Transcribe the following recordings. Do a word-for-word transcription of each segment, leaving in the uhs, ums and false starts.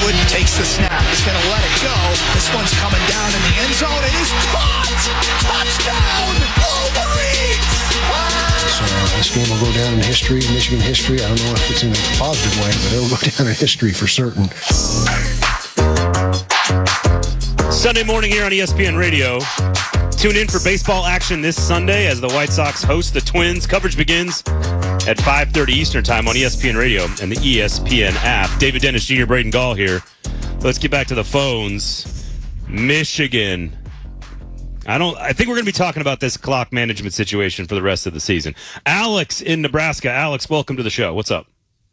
Wood takes the snap. He's going to let it go. This one's coming down in the end zone. It is caught. Touchdown, Wolverines. So uh, this game will go down in history, Michigan history. I don't know if it's in a positive way, but it'll go down in history for certain. Sunday morning here on E S P N Radio. Tune in for baseball action this Sunday as the White Sox host the Twins. Coverage begins at five thirty Eastern Time on E S P N Radio and the E S P N app. David Dennis Junior, Braden Gall here. Let's get back to the phones. Michigan. I don't. I think we're going to be talking about this clock management situation for the rest of the season. Alex in Nebraska. Alex, welcome to the show. What's up?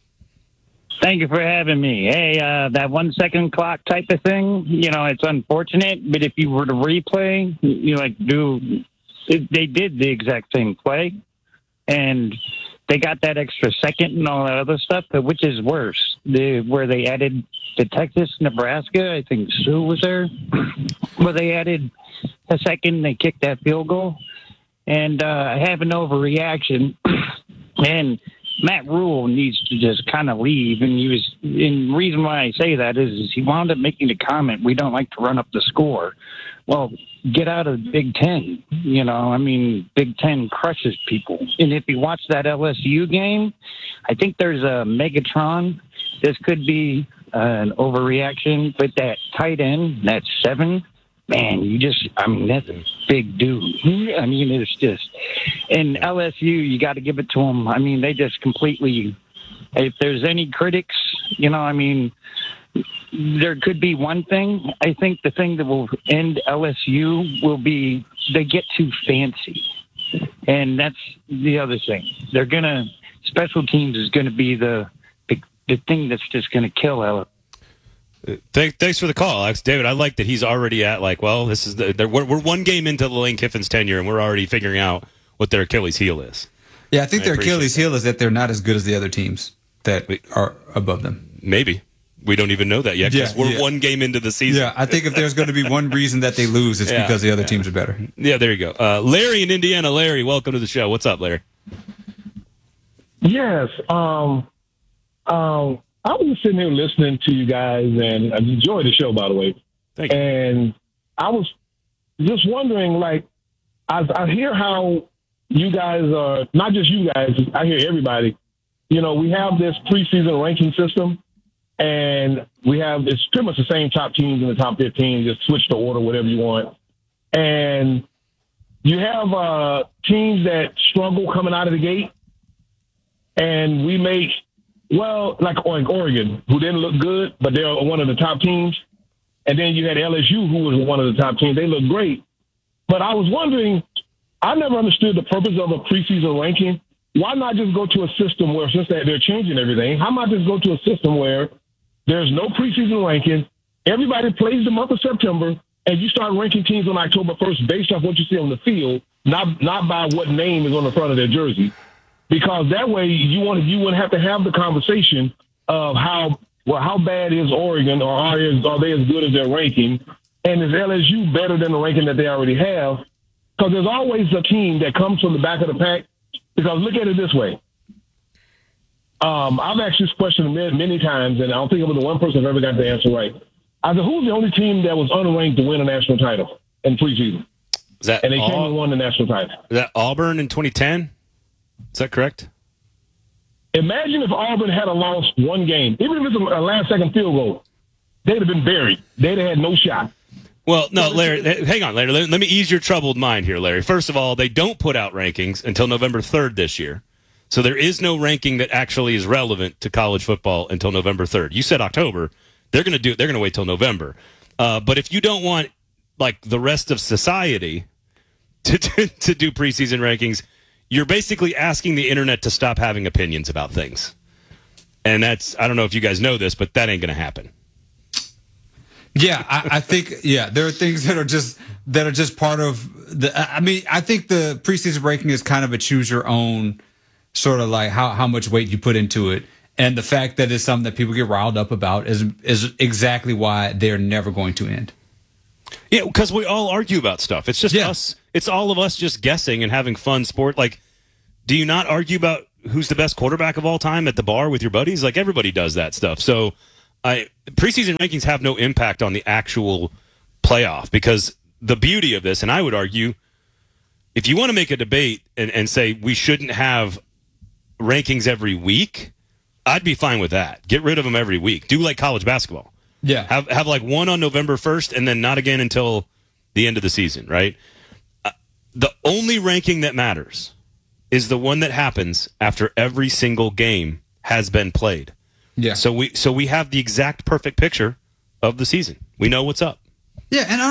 Thank you for having me. Hey, uh, that one second clock type of thing, you know, it's unfortunate, but if you were to replay, you like do, it, they did the exact same play, and they got that extra second and all that other stuff, but which is worse? The, where they added the Texas, Nebraska, I think Sue was there, where they added a second, they kicked that field goal, and uh, have an overreaction, and Matt Rule needs to just kind of leave, and he was. And the reason why I say that is, is he wound up making the comment, "We don't like to run up the score." Well, get out of Big Ten. You know, I mean, Big Ten crushes people. And if you watch that L S U game, I think there's a Megatron. This could be uh, an overreaction, but that tight end, that seven. Man, you just, I mean, that's a big dude. I mean, it's just, and L S U, you got to give it to them. I mean, they just completely, if there's any critics, you know, I mean, there could be one thing. I think the thing that will end L S U will be they get too fancy. And that's the other thing. They're going to, special teams is going to be the, the, the thing that's just going to kill L S U. Thank, thanks for the call, Alex. David, I like that he's already at, like, well, this is the, we're, we're one game into the Lane Kiffin's tenure, and we're already figuring out what their Achilles heel is. Yeah, I think I their Achilles that. heel is that they're not as good as the other teams that are above them. Maybe. We don't even know that yet because yeah, we're yeah. one game into the season. Yeah, I think if there's going to be one reason that they lose, it's yeah, because the other yeah. teams are better. Yeah, there you go. Uh, Larry in Indiana. Larry, welcome to the show. What's up, Larry? Yes. Um, um, I was just sitting here listening to you guys, and I enjoyed the show, by the way. Thank you. And I was just wondering, like, I, I hear how you guys are, not just you guys, I hear everybody, you know, we have this preseason ranking system, and we have, it's pretty much the same top teams in the top fifteen, just switch the order, whatever you want. And you have uh, teams that struggle coming out of the gate, and we make, well, like Oregon, who didn't look good, but they're one of the top teams. And then you had L S U, who was one of the top teams. They look great. But I was wondering, I never understood the purpose of a preseason ranking. Why not just go to a system where, since they're changing everything, how about just go to a system where there's no preseason ranking, everybody plays the month of September, and you start ranking teams on October first based off what you see on the field, not not by what name is on the front of their jersey. Because that way you want you wouldn't have to have the conversation of how well how bad is Oregon, or are, are they as good as their ranking, and is L S U better than the ranking that they already have? Because there's always a team that comes from the back of the pack. Because look at it this way. Um, I've asked this question many, many times, and I don't think I'm the one person I've ever got the answer right. I said, who's the only team that was unranked to win a national title in preseason? Is that and they all, came and won the national title. Is that Auburn in twenty ten? Is that correct? Imagine if Auburn had lost one game, even if it's a last-second field goal, they'd have been buried. They'd have had no shot. Well, no, Larry, hang on, Larry. Let me ease your troubled mind here, Larry. First of all, they don't put out rankings until November third this year. So there is no ranking that actually is relevant to college football until November third. You said October. They're going to do they're going to wait till November. Uh, but if you don't want, like, the rest of society to, to, to do preseason rankings, you're basically asking the internet to stop having opinions about things. And that's, I don't know if you guys know this, but that ain't going to happen. Yeah, I, I think, yeah, there are things that are just, that are just part of the, I mean, I think the preseason ranking is kind of a choose your own sort of like how, how much weight you put into it. And the fact that it's something that people get riled up about is, is exactly why they're never going to end. Yeah, because we all argue about stuff. It's just yeah. us. It's all of us just guessing and having fun sport. Like, do you not argue about who's the best quarterback of all time at the bar with your buddies? Like, everybody does that stuff. So I preseason rankings have no impact on the actual playoff because the beauty of this, and I would argue, if you want to make a debate and, and say we shouldn't have rankings every week, I'd be fine with that. Get rid of them every week. Do like college basketball. Yeah. Have have like one on November first and then not again until the end of the season, right? Uh, the only ranking that matters is the one that happens after every single game has been played. Yeah. So we so we have the exact perfect picture of the season. We know what's up. Yeah, and I